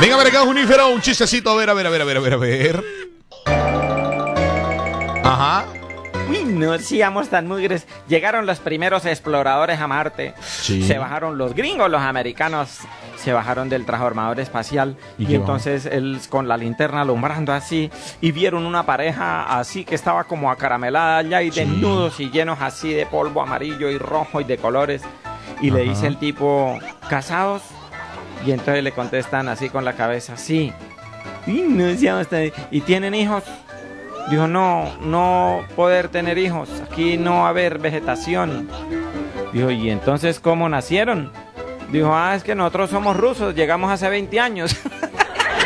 Venga, acá, Junífero, un chistecito. A ver. Ajá. Uy, no seamos tan mugres. Llegaron los primeros exploradores a Marte. Sí. Se bajaron los gringos, los americanos. Se bajaron del transformador espacial. ¿Y Y entonces él con la linterna alumbrando así. Y vieron una pareja así que estaba como acaramelada allá y desnudos y llenos así de polvo amarillo y rojo y de colores. Y le dice el tipo, ¿casados? Y entonces le contestan así con la cabeza, sí. Y no seamos tan... ¿Y tienen hijos? Dijo, no poder tener hijos, aquí no haber vegetación. Dijo, ¿y entonces cómo nacieron? Dijo, es que nosotros somos rusos, llegamos hace 20 años.